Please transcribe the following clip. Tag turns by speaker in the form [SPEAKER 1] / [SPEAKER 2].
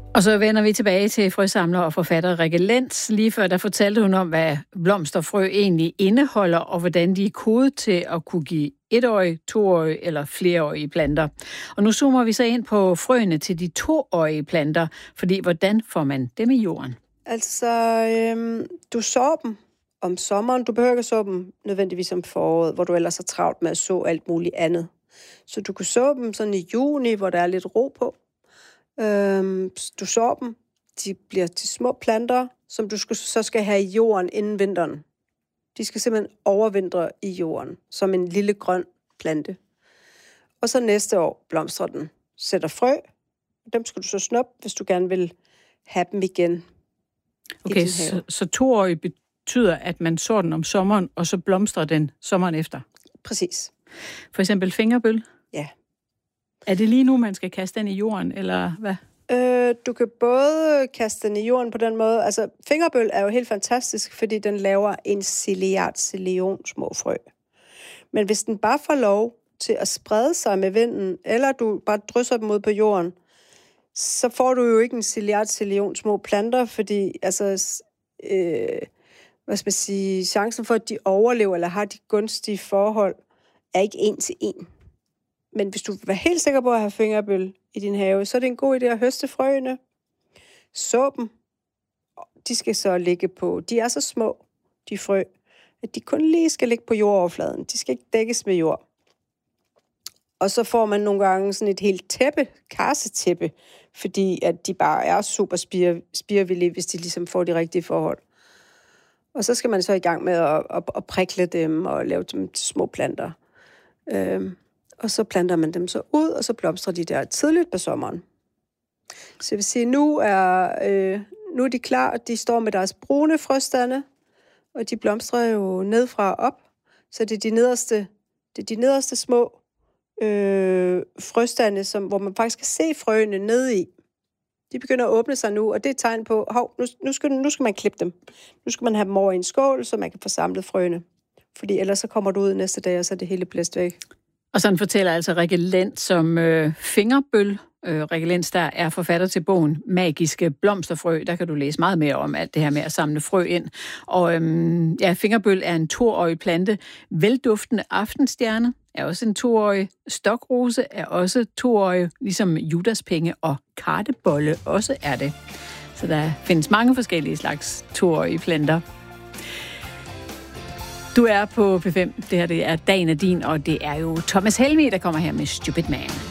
[SPEAKER 1] Og så vender vi tilbage til frøsamler og forfatter Rikke Lenz. Lige før der fortalte hun om, hvad blomsterfrø egentlig indeholder, og hvordan de er kodet til at kunne give 1-årige, 2-årige eller flereårige planter. Og nu zoomer vi så ind på frøene til de 2-årige planter, fordi hvordan får man dem i jorden?
[SPEAKER 2] Altså, du sår dem om sommeren. Du behøver ikke at så dem nødvendigvis om foråret, hvor du ellers er travlt med at så alt muligt andet. Så du kan så dem sådan i juni, hvor der er lidt ro på. Du sår dem. De bliver til små planter, som du så skal have i jorden inden vinteren. De skal simpelthen overvintre i jorden, som en lille grøn plante. Og så næste år blomstrer den, sætter frø. Dem skal du så snuppe, hvis du gerne vil have dem igen.
[SPEAKER 1] Okay, så 2-årige betyder, at man sår den om sommeren, og så blomstrer den sommeren efter?
[SPEAKER 2] Præcis.
[SPEAKER 1] For eksempel fingerbøl?
[SPEAKER 2] Ja.
[SPEAKER 1] Er det lige nu, man skal kaste den i jorden, eller hvad?
[SPEAKER 2] Du kan både kaste den i jorden på den måde. Altså, fingerbøl er jo helt fantastisk, fordi den laver en zillion små frø. Men hvis den bare får lov til at sprede sig med vinden, eller du bare drysser dem ud på jorden, så får du jo ikke en zillion små planter, fordi altså, hvad skal man sige, chancen for, at de overlever eller har de gunstige forhold, er ikke 1 til 1. Men hvis du vil være helt sikker på at have fingerbøl i din have, så er det en god idé at høste frøene, så dem. De skal så ligge på, de er så små, de frø, at de kun lige skal ligge på jordoverfladen. De skal ikke dækkes med jord. Og så får man nogle gange sådan et helt tæppe, karsetæppe, fordi at de bare er super spirevillige, hvis de ligesom får de rigtige forhold. Og så skal man så i gang med at prikle dem og lave dem til små planter. Og så planter man dem så ud, og så blomstrer de der tidligt på sommeren. Så jeg vil sige, nu er de klar, og de står med deres brune frøstande, og de blomstrer jo nedfra og op. Så det er de nederste små frøstande, hvor man faktisk kan se frøene nede i. De begynder at åbne sig nu, og det er et tegn på, nu skal man klippe dem. Nu skal man have dem over i en skål, så man kan få samlet frøene. Fordi ellers så kommer du ud næste dag, og så er det hele blæst væk.
[SPEAKER 1] Og sådan fortæller altså Rikke Lenz som fingerbøl. Rikke Lenz, der er forfatter til bogen Magiske blomsterfrø. Der kan du læse meget mere om alt det her med at samle frø ind. Og fingerbøl er en 2-årig plante. Velduftende aftenstjerne er også en 2-årig. Stokrose er også 2-årig, ligesom judaspenge og kartebolle også er det. Så der findes mange forskellige slags 2-årige planter. Du er på P5. Det her det er Dagen er din, og det er jo Thomas Helmig, der kommer her med Stupid Man.